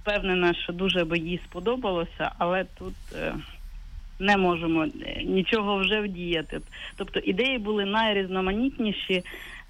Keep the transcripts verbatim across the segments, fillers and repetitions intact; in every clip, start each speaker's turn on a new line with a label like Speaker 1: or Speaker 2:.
Speaker 1: впевнена, що дуже би їй сподобалося, але тут не можемо нічого вже вдіяти. Тобто ідеї були найрізноманітніші,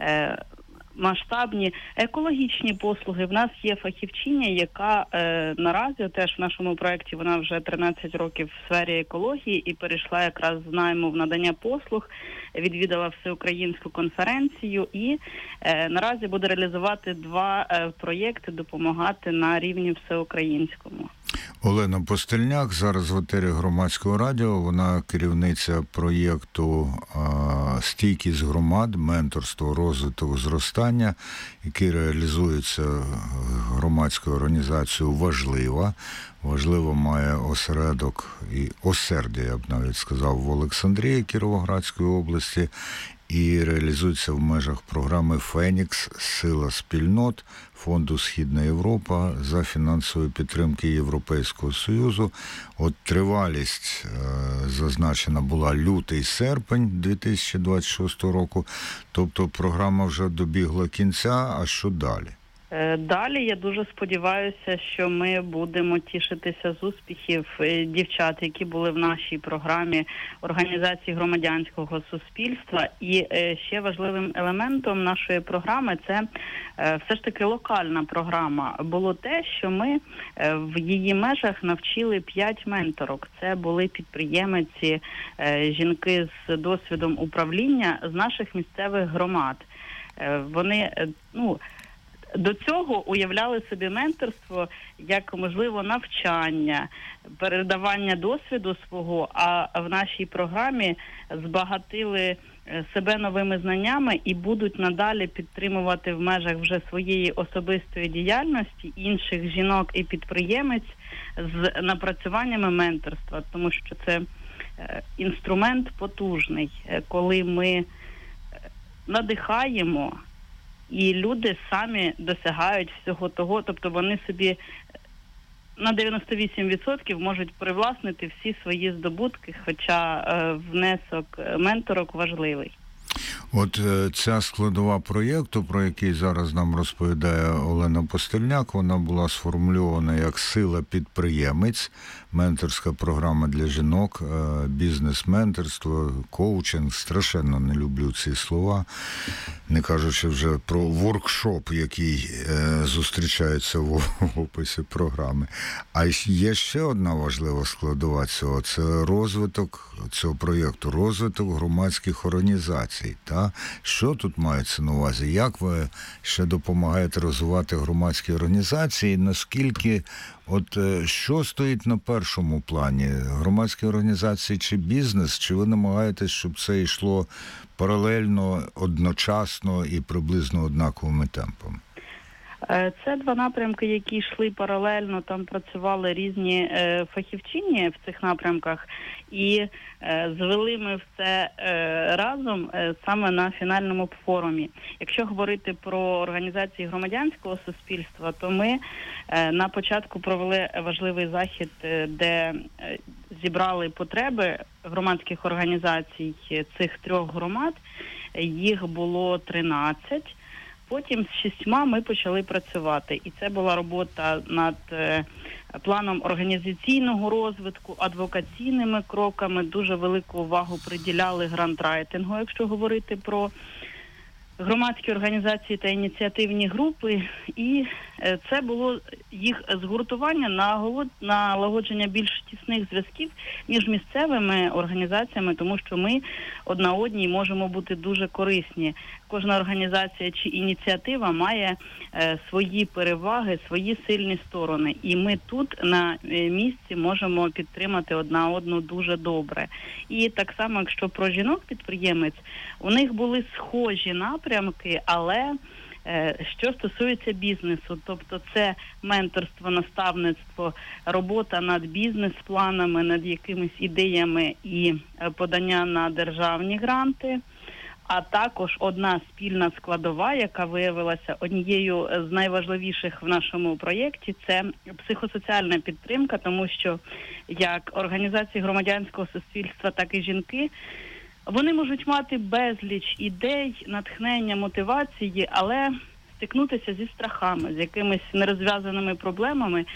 Speaker 1: масштабні, екологічні послуги. В нас є фахівчиня, яка е, наразі, теж в нашому проєкті, вона вже тринадцять років в сфері екології і перейшла якраз з найму в надання послуг, відвідала всеукраїнську конференцію і е, наразі буде реалізувати два е, проєкти, допомагати на рівні всеукраїнському.
Speaker 2: Олена Постельняк зараз в етері Громадського радіо, вона керівниця проєкту «Стійкість громад. Менторство, розвиток, зростання», який реалізується громадською організацією «Важлива». «Важлива» має осередок і осердя, я б навіть сказав, в Олександрії Кіровоградської області і реалізується в межах програми «Фенікс. Сила спільнот» Фонду «Східна Європа» за фінансової підтримки Європейського Союзу. От тривалість е, зазначена була лютий-серпень дві тисячі двадцять шостого року, тобто програма вже добігла кінця, а що далі?
Speaker 1: Далі я дуже сподіваюся, що ми будемо тішитися з успіхів дівчат, які були в нашій програмі організації громадянського суспільства. І ще важливим елементом нашої програми – це все ж таки локальна програма. Було те, що ми в її межах навчили п'ять менторок. Це були підприємиці, жінки з досвідом управління з наших місцевих громад. Вони, ну, до цього уявляли собі менторство як, можливо, навчання, передавання досвіду свого, а в нашій програмі збагатили себе новими знаннями і будуть надалі підтримувати в межах вже своєї особистої діяльності інших жінок і підприємець з напрацюваннями менторства, тому що це інструмент потужний, коли ми надихаємо, і люди самі досягають всього того, тобто вони собі на дев'яносто вісім відсотків можуть привласнити всі свої здобутки, хоча е, внесок менторок важливий.
Speaker 2: От ця складова проєкту, про який зараз нам розповідає Олена Постельняк, вона була сформульована як «Сила підприємець», менторська програма для жінок, бізнес-менторство, коучинг. Страшенно не люблю ці слова, не кажучи вже про воркшоп, який зустрічається в описі програми. А є ще одна важлива складова цього – це розвиток цього проєкту, розвиток громадських організацій. Та? Що тут мається на увазі? Як ви ще допомагаєте розвивати громадські організації? Наскільки, от що стоїть на першому плані? Громадські організації чи бізнес? Чи ви намагаєтесь, щоб це йшло паралельно, одночасно і приблизно однаковими темпами?
Speaker 1: Це два напрямки, які йшли паралельно, там працювали різні е, фахівчині в цих напрямках, і е, звели ми все е, разом е, саме на фінальному форумі. Якщо говорити про організації громадянського суспільства, то ми е, на початку провели важливий захід, е, де е, зібрали потреби громадських організацій цих трьох громад. Їх було тринадцять. Потім з шістьма ми почали працювати. І це була робота над е, планом організаційного розвитку, адвокаційними кроками. Дуже велику увагу приділяли грантрайтингу, якщо говорити про громадські організації та ініціативні групи. І е, це було їх згуртування на налагодження більш тісних зв'язків між місцевими організаціями, тому що ми одна одній можемо бути дуже корисні. Кожна організація чи ініціатива має е, свої переваги, свої сильні сторони. І ми тут на місці можемо підтримати одна одну дуже добре. І так само, якщо про жінок-підприємець, у них були схожі напрямки, але е, що стосується бізнесу, тобто це менторство, наставництво, робота над бізнес-планами, над якимись ідеями і е, подання на державні гранти, а також одна спільна складова, яка виявилася однією з найважливіших в нашому проєкті, це психосоціальна підтримка, тому що як організації громадянського суспільства, так і жінки, вони можуть мати безліч ідей, натхнення, мотивації, але стикнутися зі страхами, з якимись нерозв'язаними проблемами,